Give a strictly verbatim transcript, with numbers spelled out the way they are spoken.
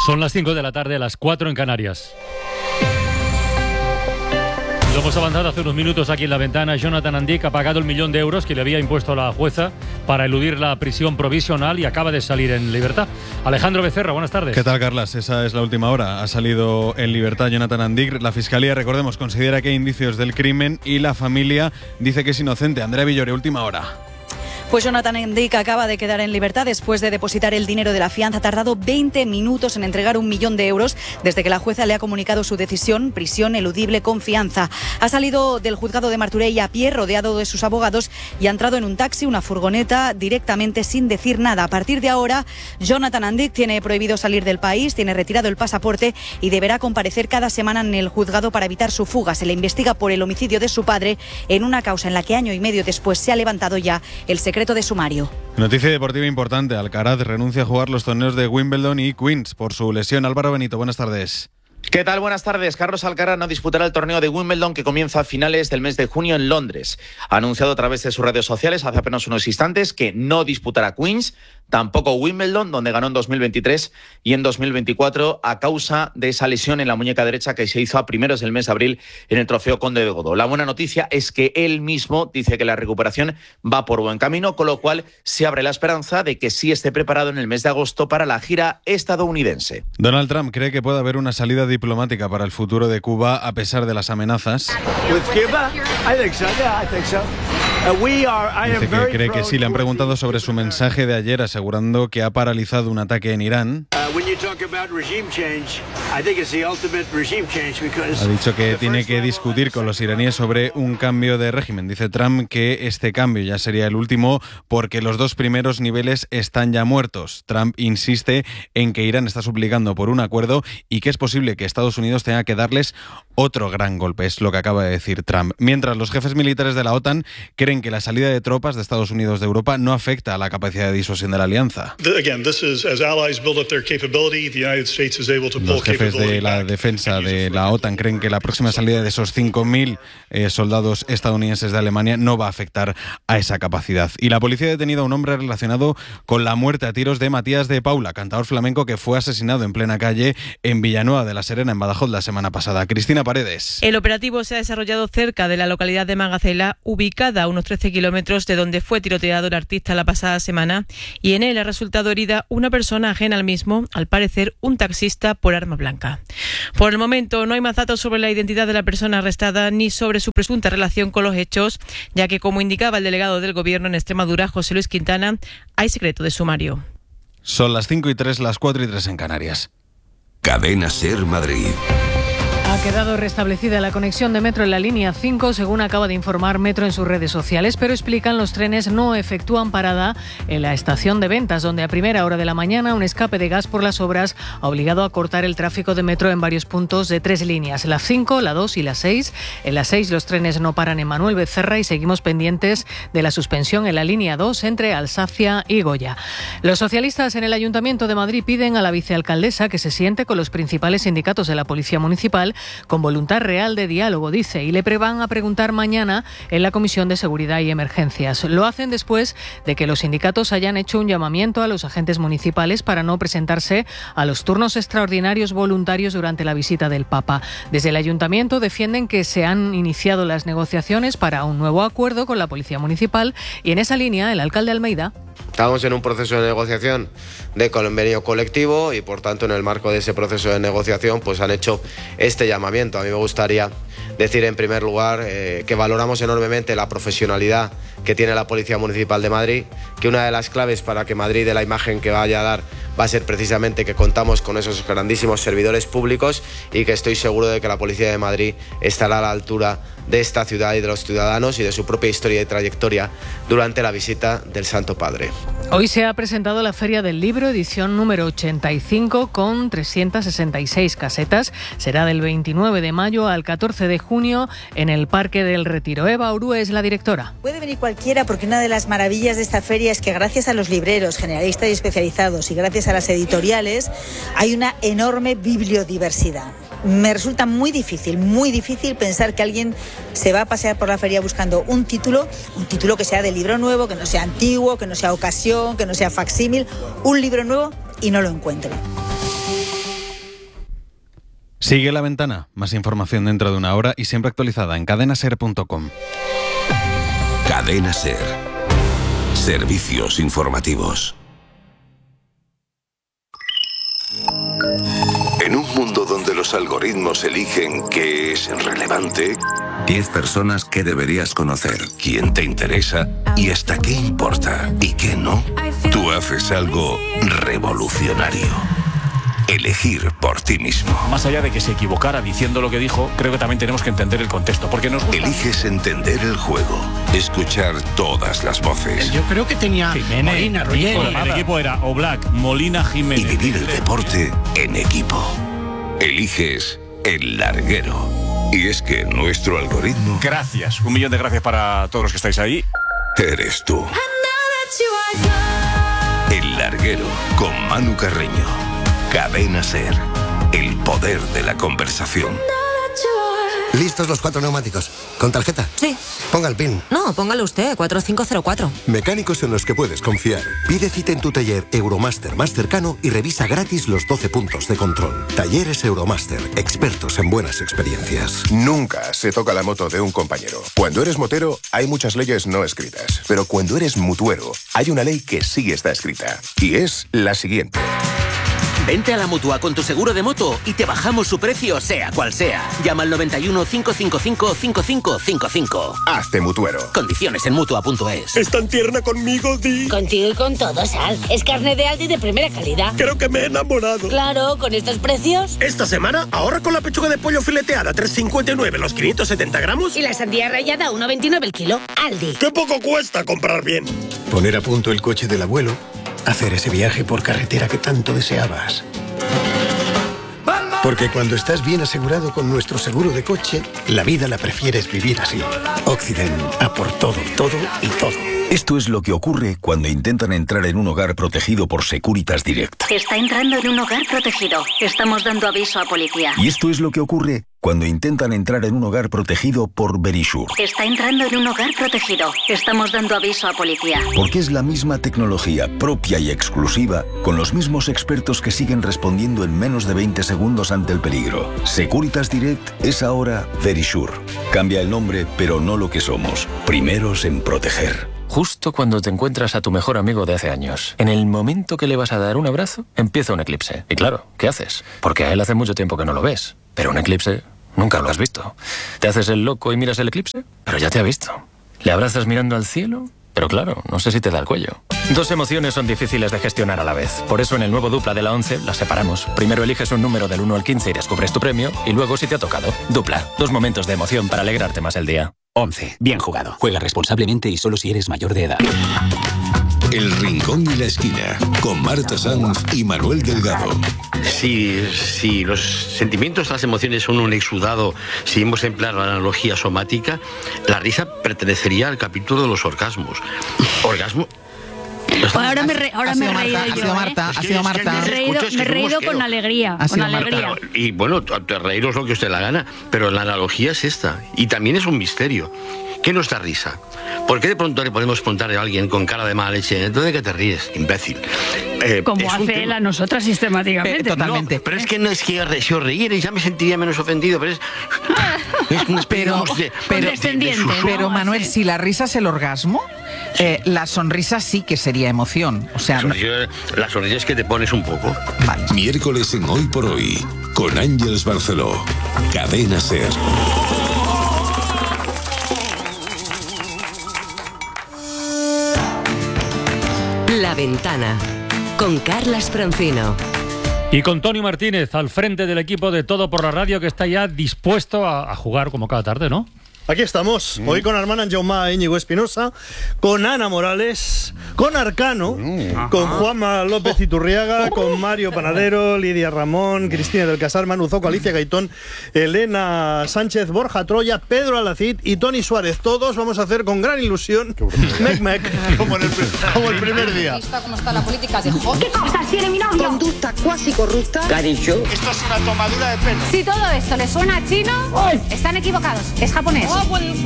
Son las cinco de la tarde, las cuatro en Canarias. Lo hemos avanzado hace unos minutos aquí en La Ventana. Jonathan Andic ha pagado el millón de euros que le había impuesto la jueza para eludir la prisión provisional y acaba de salir en libertad. Alejandro Becerra, buenas tardes. ¿Qué tal, Carlas? Esa es la última hora. Ha salido en libertad Jonathan Andic. La Fiscalía, recordemos, considera que hay indicios del crimen y la familia dice que es inocente. Andrea Villore, última hora. Pues Jonathan Andic acaba de quedar en libertad después de depositar el dinero de la fianza. Ha tardado veinte minutos en entregar un millón de euros desde que la jueza le ha comunicado su decisión, prisión eludible con fianza. Ha salido del juzgado de Martorell a pie, rodeado de sus abogados, y ha entrado en un taxi, una furgoneta, directamente sin decir nada. A partir de ahora, Jonathan Andic tiene prohibido salir del país, tiene retirado el pasaporte y deberá comparecer cada semana en el juzgado para evitar su fuga. Se le investiga por el homicidio de su padre en una causa en la que año y medio después se ha levantado ya el secreto de sumario. Noticia deportiva importante. Alcaraz renuncia a jugar los torneos de Wimbledon y Queens por su lesión. Álvaro Benito, buenas tardes. ¿Qué tal? Buenas tardes. Carlos Alcaraz no disputará el torneo de Wimbledon que comienza a finales del mes de junio en Londres. Ha anunciado a través de sus redes sociales hace apenas unos instantes que no disputará Queens, tampoco Wimbledon, donde ganó en dos mil veintitrés y en dos mil veinticuatro a causa de esa lesión en la muñeca derecha que se hizo a primeros del mes de abril en el Trofeo Conde de Godó. La buena noticia es que él mismo dice que la recuperación va por buen camino, con lo cual se abre la esperanza de que sí esté preparado en el mes de agosto para la gira estadounidense. Donald Trump cree que puede haber una salida diplomática para el futuro de Cuba a pesar de las amenazas. Dice que cree que sí. Le han preguntado sobre su mensaje de ayer asegurando que ha paralizado un ataque en Irán. Ha dicho que tiene que discutir con los iraníes sobre un cambio de régimen. Dice Trump que este cambio ya sería el último porque los dos primeros niveles están ya muertos. Trump insiste en que Irán está suplicando por un acuerdo y que es posible que Estados Unidos tenga que darles otro gran golpe. Es lo que acaba de decir Trump. Mientras los jefes militares de la OTAN creen que la salida de tropas de Estados Unidos de Europa no afecta a la capacidad de disuasión de la alianza. Los jefes de la defensa de la OTAN creen que la próxima salida de esos cinco mil eh, soldados estadounidenses de Alemania no va a afectar a esa capacidad. Y la policía ha detenido a un hombre relacionado con la muerte a tiros de Matías de Paula, cantador flamenco que fue asesinado en plena calle en Villanueva de la Serena, en Badajoz, la semana pasada. Cristina Paredes. El operativo se ha desarrollado cerca de la localidad de Magacela, ubicada a unos trece kilómetros de donde fue tiroteado el artista la pasada semana, y en él ha resultado herida una persona ajena al mismo, al parecer un taxista por arma blanca. Por el momento no hay más datos sobre la identidad de la persona arrestada ni sobre su presunta relación con los hechos, ya que, como indicaba el delegado del Gobierno en Extremadura, José Luis Quintana, hay secreto de sumario. Son las cinco y tres, las cuatro y tres en Canarias. Cadena SER Madrid. Ha quedado restablecida la conexión de metro en la línea cinco, según acaba de informar Metro en sus redes sociales, pero explican los trenes no efectúan parada en la estación de Ventas, donde a primera hora de la mañana un escape de gas por las obras ha obligado a cortar el tráfico de metro en varios puntos de tres líneas, la cinco, la dos y la seis. En la seis los trenes no paran en Manuel Becerra y seguimos pendientes de la suspensión en la línea dos entre Alsacia y Goya. Los socialistas en el Ayuntamiento de Madrid piden a la vicealcaldesa que se siente con los principales sindicatos de la Policía Municipal con voluntad real de diálogo, dice, y le van a preguntar mañana en la Comisión de Seguridad y Emergencias. Lo hacen después de que los sindicatos hayan hecho un llamamiento a los agentes municipales para no presentarse a los turnos extraordinarios voluntarios durante la visita del Papa. Desde el Ayuntamiento defienden que se han iniciado las negociaciones para un nuevo acuerdo con la Policía Municipal y en esa línea el alcalde Almeida. Estamos en un proceso de negociación de convenio colectivo y, por tanto, en el marco de ese proceso de negociación pues han hecho este llamamiento. A mí me gustaría decir, en primer lugar, eh, que valoramos enormemente la profesionalidad que tiene la Policía Municipal de Madrid, que una de las claves para que Madrid dé la imagen que vaya a dar va a ser precisamente que contamos con esos grandísimos servidores públicos y que estoy seguro de que la Policía de Madrid estará a la altura de esta ciudad y de los ciudadanos y de su propia historia y trayectoria durante la visita del Santo Padre. Hoy se ha presentado la Feria del Libro, edición número ochenta y cinco, con trescientas sesenta y seis casetas. Será del veintinueve de mayo al catorce de junio en el Parque del Retiro. Eva Urúe es la directora. Puede venir cualquiera, porque una de las maravillas de esta feria es que gracias a los libreros generalistas y especializados y gracias a las editoriales hay una enorme bibliodiversidad. Me resulta muy difícil, muy difícil pensar que alguien se va a pasear por la feria buscando un título, un título que sea de libro nuevo, que no sea antiguo, que no sea ocasión, que no sea facsímil, un libro nuevo y no lo encuentre. Sigue La Ventana. Más información dentro de una hora y siempre actualizada en cadena ser punto com. Cadena Ser. Servicios informativos. En un mundo donde los algoritmos eligen qué es relevante, diez personas que deberías conocer, quién te interesa y hasta qué importa y qué no, tú haces algo revolucionario. Elegir por ti mismo. Más allá de que se equivocara diciendo lo que dijo, creo que también tenemos que entender el contexto, porque nos gusta. Eliges entender el juego, escuchar todas las voces. Yo creo que tenía Jiménez, Molina, Ruggeri. El equipo era Oblak, Molina, Jiménez. Y vivir el deporte en equipo. Eliges El Larguero. Y es que nuestro algoritmo... Gracias, un millón de gracias para todos los que estáis ahí. Eres tú. El Larguero, con Manu Carreño. Cadena Ser, el poder de la conversación. ¿Listos los cuatro neumáticos? ¿Con tarjeta? Sí. Ponga el PIN. No, póngalo usted, cuatro cinco cero cuatro. Mecánicos en los que puedes confiar. Pide cita en tu taller Euromaster más cercano y revisa gratis los doce puntos de control. Talleres Euromaster, expertos en buenas experiencias. Nunca se toca la moto de un compañero. Cuando eres motero, hay muchas leyes no escritas. Pero cuando eres mutuero, hay una ley que sí está escrita. Y es la siguiente. Vente a la Mutua con tu seguro de moto y te bajamos su precio, sea cual sea. Llama al noventa y uno, cinco cinco cinco, cinco cinco cinco cinco. Hazte mutuero. Condiciones en Mutua punto es. ¿Es tan tierna conmigo, Di? Contigo y con todo, Sal. Es carne de Aldi de primera calidad. Creo que me he enamorado. Claro, con estos precios. Esta semana, ahorra con la pechuga de pollo fileteada, tres cincuenta y nueve los quinientos setenta gramos. Y la sandía rallada, uno veintinueve el kilo. Aldi. ¡Qué poco cuesta comprar bien! Poner a punto el coche del abuelo. Hacer ese viaje por carretera que tanto deseabas. Porque cuando estás bien asegurado con nuestro seguro de coche, la vida la prefieres vivir así. Occident, a por todo, todo y todo. Esto es lo que ocurre cuando intentan entrar en un hogar protegido por Securitas Direct. Está entrando en un hogar protegido. Estamos dando aviso a policía. Y esto es lo que ocurre cuando intentan entrar en un hogar protegido por Verisure. Está entrando en un hogar protegido. Estamos dando aviso a policía. Porque es la misma tecnología propia y exclusiva, con los mismos expertos que siguen respondiendo en menos de veinte segundos ante el peligro. Securitas Direct es ahora Verisure. Cambia el nombre, pero no lo que somos. Primeros en proteger. Justo cuando te encuentras a tu mejor amigo de hace años, en el momento que le vas a dar un abrazo, empieza un eclipse. Y claro, ¿qué haces? Porque a él hace mucho tiempo que no lo ves. Pero un eclipse nunca lo has visto. ¿Te haces el loco y miras el eclipse? Pero ya te ha visto. ¿Le abrazas mirando al cielo? Pero claro, no sé si te da el cuello. Dos emociones son difíciles de gestionar a la vez. Por eso en el nuevo Dupla de la once las separamos. Primero eliges un número del uno al quince y descubres tu premio. Y luego si te ha tocado. Dupla. Dos momentos de emoción para alegrarte más el día. once. Bien jugado. Juega responsablemente y solo si eres mayor de edad. El Rincón y la Esquina, con Marta Sanz y Manuel Delgado. Si, si los sentimientos, las emociones son un exudado, si hemos empleado la analogía somática, la risa pertenecería al capítulo de los orgasmos. Orgasmo... Ahora me, re, ahora me he reído yo, ha sido Marta, ¿eh? ha sido Marta. Me he reído, me he reído con alegría, con alegría. Marta. Y bueno, reíros lo que usted la gana, pero la analogía es esta, y también es un misterio. ¿Qué nos da risa? ¿Por qué de pronto le podemos preguntar a alguien con cara de mala leche, ¿entonces de qué te ríes, imbécil? Eh, Como hace él a nosotras sistemáticamente. Pero, totalmente. No, pero es que no es que si os reíerais ya me sentiría menos ofendido, pero es... es una especie pero, de, pero, de, de, de pero Manuel, si la risa es el orgasmo, sí. eh, la sonrisa sí que sería emoción. O sea, la sonrisa, no... la sonrisa es que te pones un poco. Vale. Miércoles en Hoy por Hoy, con Ángeles Barceló. Cadena Ser. La Ventana, con Carlas Francino. Y con Tony Martínez al frente del equipo de Todo por la Radio, que está ya dispuesto a, a jugar como cada tarde, ¿no? Aquí estamos, mm. hoy con Armand Jaume Íñigo Espinosa, con Ana Morales, con Arcano, mm. con Juanma López Iturriaga, con Mario Panadero, Lidia Ramón, Cristina del Casar, Manu Zoco, Alicia Gaitón, Elena Sánchez, Borja Troya, Pedro Alacid y Tony Suárez. Todos vamos a hacer con gran ilusión Mec Mec, como, en el, como el primer día. ¿Cómo está la política? ¿Qué pasa? ¿Si eres mi novio? Conducta cuasi corrupta. ¿Qué ha dicho? Esto es una tomadura de pelo. Si todo esto les suena a chino, están equivocados. Es japonés.